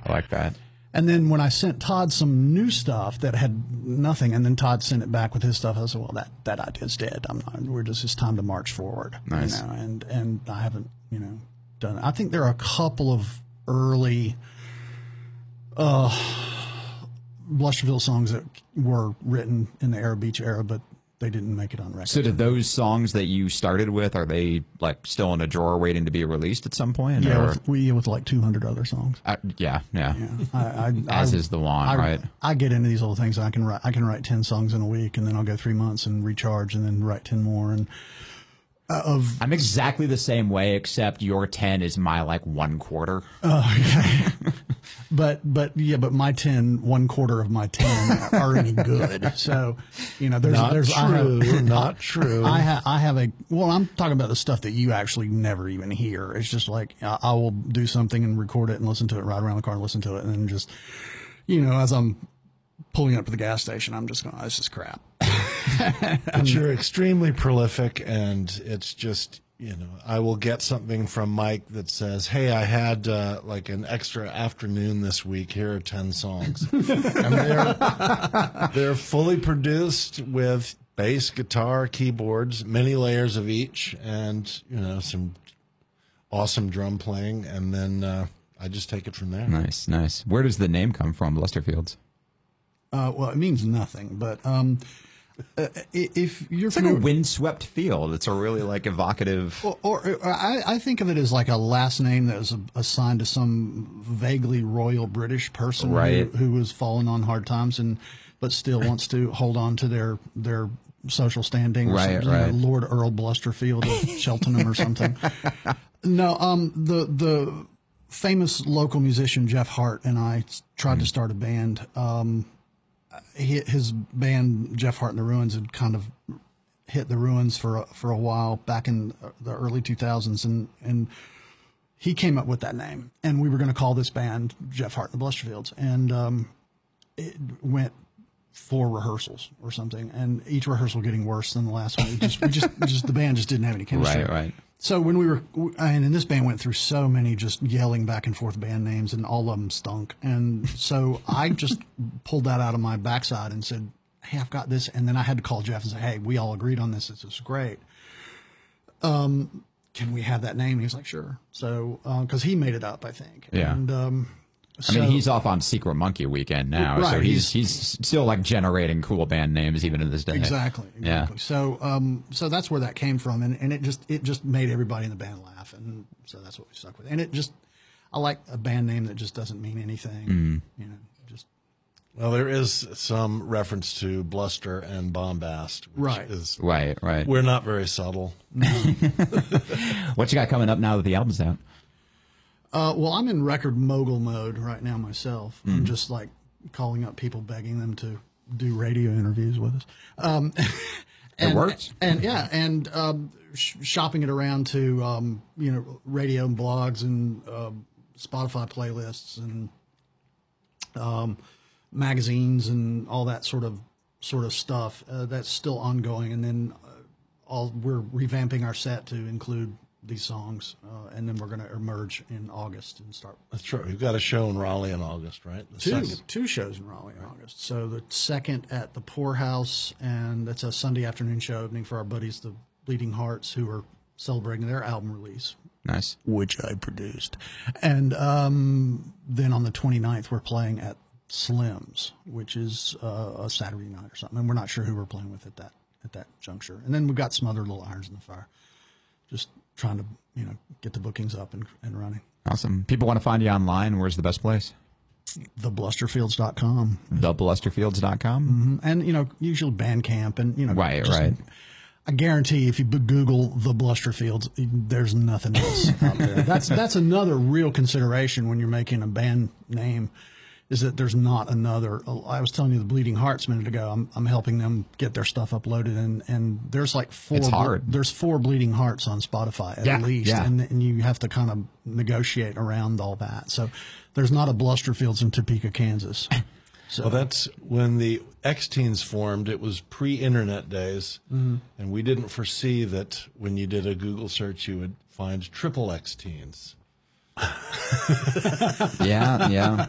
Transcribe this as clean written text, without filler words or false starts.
like that. And then when I sent Todd some new stuff that had nothing, and then Todd sent it back with his stuff, I said, well, that idea's dead. It's time to march forward. Nice. You know, and I haven't, done it. I think there are a couple of early Blusterfield songs that were written in the Arrow Beach era, but they didn't make it on record. So did those songs that you started with, are they like still in a drawer waiting to be released at some point? Yeah, with like 200 other songs. Yeah. As is the lawn, right? I get into these little things. I can write 10 songs in a week, and then I'll go 3 months and recharge, and then write 10 more. And I'm exactly the same way, except your 10 is my like 1/4. Okay. But my 10, 1/4 of my 10 are any good. So, not true. I have I'm talking about the stuff that you actually never even hear. It's just like, I will do something and record it and listen to it, ride around the car and listen to it. And then just, as I'm pulling up to the gas station, I'm just going, this is crap. But you're extremely prolific, and it's just, I will get something from Mike that says, hey, I had like an extra afternoon this week. Here are 10 songs. And they're fully produced with bass, guitar, keyboards, many layers of each, and, some awesome drum playing. And then I just take it from there. Nice. Where does the name come from, Blusterfields? Well, it means nothing, but if you're it's like a windswept field. It's a really like evocative. Or I think of it as like a last name that was assigned to some vaguely royal British person, right, who was falling on hard times but still wants to hold on to their social standing. Right. Lord Earl Blusterfield of Cheltenham or something. No, the famous local musician Jeff Hart and I tried to start a band. His band, Jeff Hart and the Ruins, had kind of hit the ruins for a while back in the early 2000s, and he came up with that name, and we were going to call this band Jeff Hart and the Blusterfields, and it went 4 rehearsals or something, and each rehearsal getting worse than the last one. The band just didn't have any chemistry. Right. So and this band went through so many just yelling back and forth band names, and all of them stunk. And so I just pulled that out of my backside and said, hey, I've got this. And then I had to call Jeff and say, hey, we all agreed on this. This is great. Can we have that name? And he's like, sure. So, cause he made it up, I think. Yeah. And, I mean, he's off on Secret Monkey weekend now, right, so he's still like generating cool band names even to this day. Exactly. Yeah. So, so that's where that came from, and it just made everybody in the band laugh, and so that's what we stuck with. And I like a band name that just doesn't mean anything. Well, there is some reference to bluster and bombast, which is right. We're not very subtle. No. What you got coming up now that the album's out? Well, I'm in record mogul mode right now myself. I'm just like calling up people, begging them to do radio interviews with us. It works. And shopping it around to radio and blogs and Spotify playlists and magazines and all that sort of stuff. That's still ongoing. And then we're revamping our set to include these songs, and then we're going to emerge in August and start. That's right. We've got a show in Raleigh in August, right? Two shows in Raleigh in August. So the second at the Poorhouse, and that's a Sunday afternoon show opening for our buddies, the Bleeding Hearts, who are celebrating their album release. Nice. Which I produced. And then on the 29th, we're playing at Slim's, which is a Saturday night or something. And we're not sure who we're playing with at that juncture. And then we've got some other little irons in the fire. Just trying to, get the bookings up and running. Awesome. People want to find you online. Where's the best place? TheBlusterfields.com. TheBlusterfields.com. Mm-hmm. And, usually Bandcamp and, Right. I guarantee if you Google the Blusterfields, there's nothing else out there. That's another real consideration when you're making a band name, is that there's not another. I was telling you the Bleeding Hearts a minute ago. I'm helping them get their stuff uploaded, and there's like 4. It's hard. There's 4 Bleeding Hearts on Spotify at least, and you have to kind of negotiate around all that. So there's not a Blusterfields in Topeka, Kansas. So. Well, that's when the X-Teens formed. It was pre-internet days, and we didn't foresee that when you did a Google search, you would find triple X-Teens. Yeah.